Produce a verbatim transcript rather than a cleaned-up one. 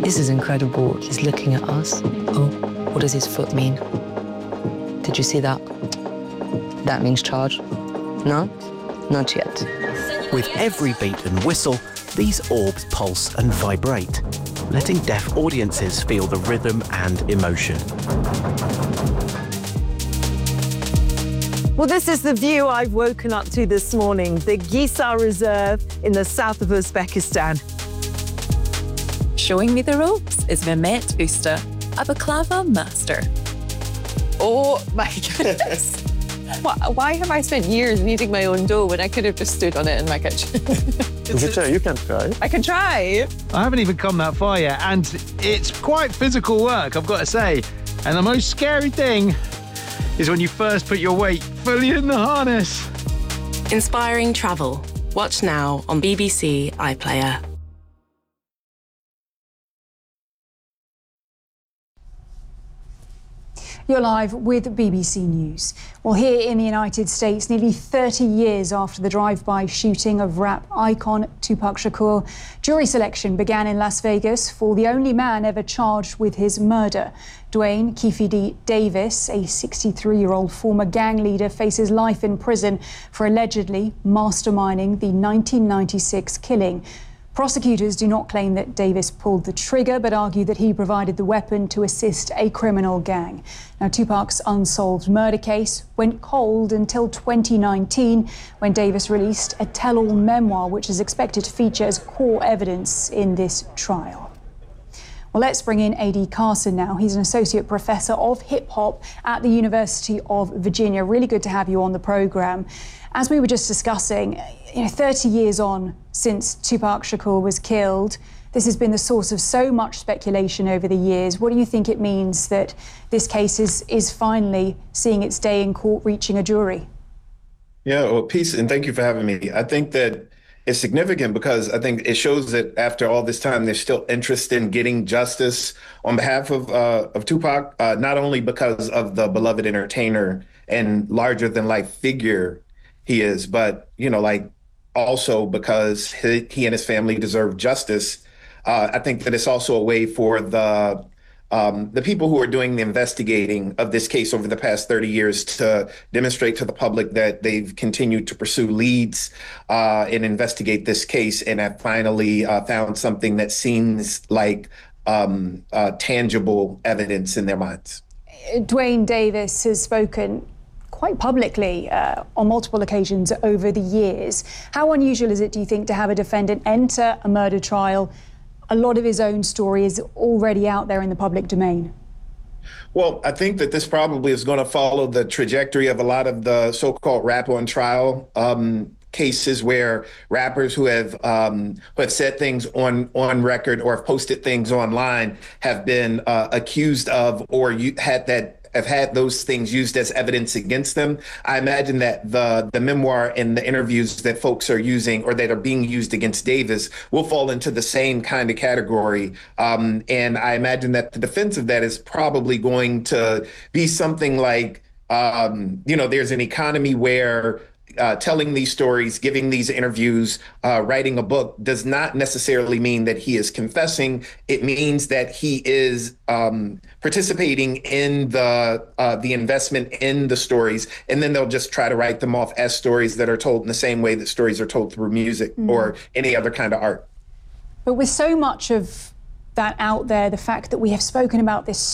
This is incredible. He's looking at us. Oh, what does his foot mean? Did you see that? That means charge. No? Not yet. With every beat and whistle, these orbs pulse and vibrate, letting deaf audiences feel the rhythm and emotion. Well, this is the view I've woken up to this morning, the Gisar Reserve in the south of Uzbekistan. Showing me the ropes is Mehmet Usta, a baklava master. Oh my goodness. Why have I spent years kneading my own dough when I could have just stood on it in my kitchen? You can try, you can try. I can try. I haven't even come that far yet, and it's quite physical work, I've got to say. And the most scary thing is when you first put your weight fully in the harness. Inspiring travel. Watch now on B B C iPlayer. You're live with B B C News. Well, here in the United States, nearly thirty years after the drive-by shooting of rap icon Tupac Shakur, jury selection began in Las Vegas for the only man ever charged with his murder. Dwayne Keefe D. Davis, a sixty-three-year-old former gang leader, faces life in prison for allegedly masterminding the nineteen ninety-six killing. Prosecutors do not claim that Davis pulled the trigger, but argue that he provided the weapon to assist a criminal gang. Now, Tupac's unsolved murder case went cold until twenty nineteen, when Davis released a tell-all memoir, which is expected to feature as core evidence in this trial. Well, let's bring in A D Carson now. He's an associate professor of hip-hop at the University of Virginia. Really good to have you on the programme. As we were just discussing, you know, thirty years on since Tupac Shakur was killed, this has been the source of so much speculation over the years. What do you think it means that this case is, is finally seeing its day in court, reaching a jury? Yeah, well, peace, and thank you for having me. I think that it's significant because I think it shows that after all this time, there's still interest in getting justice on behalf of uh, of Tupac, uh, not only because of the beloved entertainer and larger-than-life figure he is, but, you know, like, also because he, he and his family deserve justice. Uh, I think that it's also a way for the um, the people who are doing the investigating of this case over the past thirty years to demonstrate to the public that they've continued to pursue leads uh, and investigate this case, and have finally uh, found something that seems like um, uh, tangible evidence in their minds. Dwayne Davis has spoken quite publicly uh, on multiple occasions over the years. How unusual is it, do you think, to have a defendant enter a murder trial? A lot of his own story is already out there in the public domain. Well, I think that this probably is going to follow the trajectory of a lot of the so-called rap on trial um, cases, where rappers who have um, who have said things on on record or have posted things online have been uh, accused of or you had that have had those things used as evidence against them. I imagine that the the memoir and the interviews that folks are using or that are being used against Davis will fall into the same kind of category. Um, and I imagine that the defense of that is probably going to be something like, um, you know, there's an economy where Uh, telling these stories, giving these interviews, uh, writing a book does not necessarily mean that he is confessing. It means that he is um, participating in the uh, the investment in the stories, and then they'll just try to write them off as stories that are told in the same way that stories are told through music mm. or any other kind of art. But with so much of that out there, the fact that we have spoken about this